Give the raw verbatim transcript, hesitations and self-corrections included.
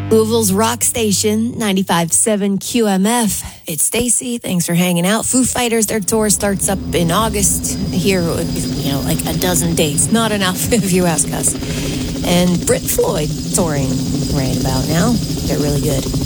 Louisville's Rock Station, ninety-five point seven Q M F. It's Stacy. Thanks for hanging out. Foo Fighters, their tour starts up in August. Here, you know, like a dozen dates. Not enough, if you ask us. And Brit Floyd touring right about now. They're really good.